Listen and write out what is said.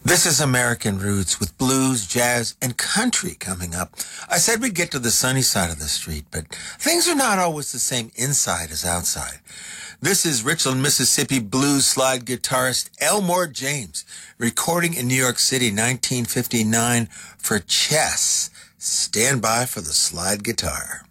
This is American Roots with blues, jazz, and country coming up. I said we'd get to the sunny side of the street, but things are not always the same inside as outside. This is Richland, Mississippi blues slide guitarist Elmore James, recording in New York City, 1959 for Chess. Stand by for the slide guitar.